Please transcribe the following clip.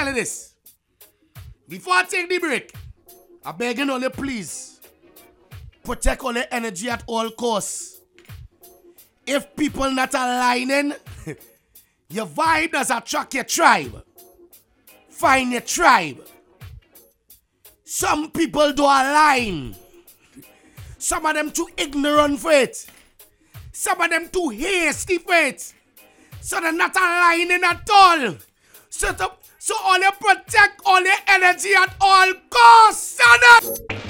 you this. Before I take the break, I beg you all, please protect all the energy at all costs. If people not aligning, your vibe does attract your tribe. Find your tribe. Some people do align. Some of them too ignorant for it. Some of them too hasty for it. So they're not aligning at all. So all you protect all your energy at all costs.